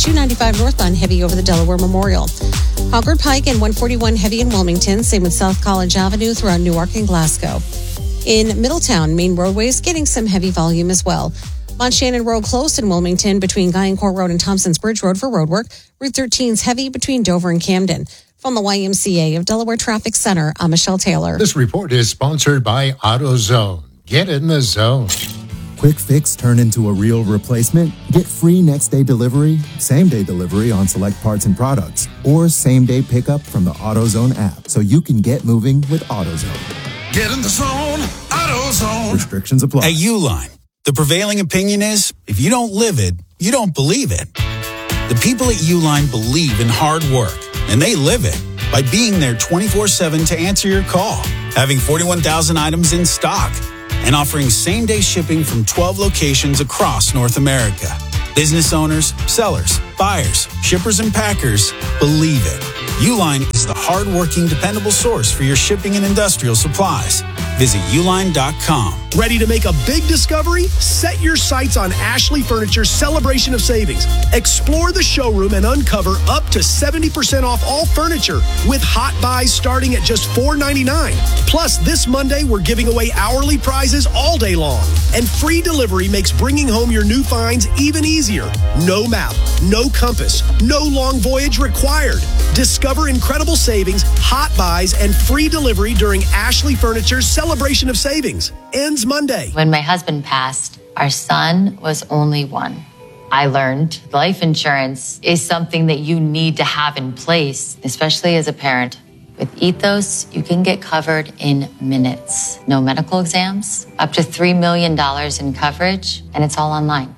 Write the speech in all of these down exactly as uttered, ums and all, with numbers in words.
two ninety-five northbound heavy over the Delaware Memorial. Hogwarts Pike and one forty-one heavy in Wilmington. Same with South College Avenue throughout Newark and Glasgow. In Middletown, main roadways getting some heavy volume as well. Mont Shannon Road closed in Wilmington between Guyancourt Road and Thompson's Bridge Road for roadwork. Route thirteen's heavy between Dover and Camden. From the Y M C A of Delaware Traffic Center, I'm Michelle Taylor. This report is sponsored by AutoZone. Get in the zone. Quick fix turn into a real replacement? Get free next day delivery, same day delivery on select parts and products, or same day pickup from the AutoZone app so you can get moving with AutoZone. Get in the zone, AutoZone. Restrictions apply. At Uline, the prevailing opinion is if you don't live it, you don't believe it. The people at Uline believe in hard work, and they live it by being there twenty-four seven to answer your call, having forty-one thousand items in stock, and offering same-day shipping from twelve locations across North America. Business owners, sellers, buyers, shippers, and packers believe it. Uline is the hard-working, dependable source for your shipping and industrial supplies. Visit uline dot com. Ready to make a big discovery? Set your sights on Ashley Furniture's Celebration of Savings. Explore the showroom and uncover up to seventy percent off all furniture with hot buys starting at just four ninety-nine. Plus, this Monday, we're giving away hourly prizes all day long. And free delivery makes bringing home your new finds even easier. No map, no compass, no long voyage required. Discover incredible savings, hot buys, and free delivery during Ashley Furniture's Celebration of Savings. Ends Monday. When my husband passed, our son was only one. I learned life insurance is something that you need to have in place, especially as a parent. With Ethos, you can get covered in minutes. No medical exams, up to three million dollars in coverage, and it's all online.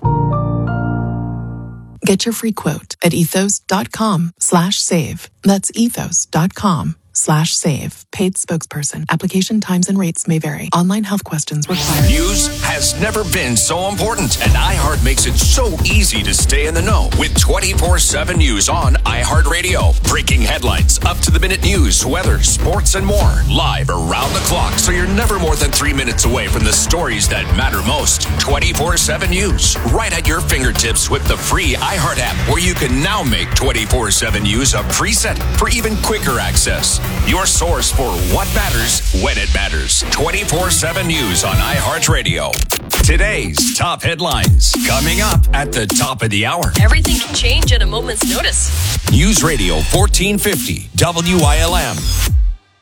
Get your free quote at ethos.com slash save. That's ethos.com slash save. Paid spokesperson. Application times and rates may vary. Online health questions required. News has never been so important, and iHeart makes it so easy to stay in the know with twenty-four seven News on iHeartRadio. Breaking headlines, up-to-the-minute news, weather, sports, and more. Live around the clock, so you're never more than three minutes away from the stories that matter most. twenty-four seven News, right at your fingertips with the free iHeart app, where you can now make twenty-four seven News a preset for even quicker access. Your source for what matters when it matters. twenty-four seven News on iHeartRadio. Today's top headlines coming up at the top of the hour. Everything can change at a moment's notice. News Radio fourteen fifty W I L M.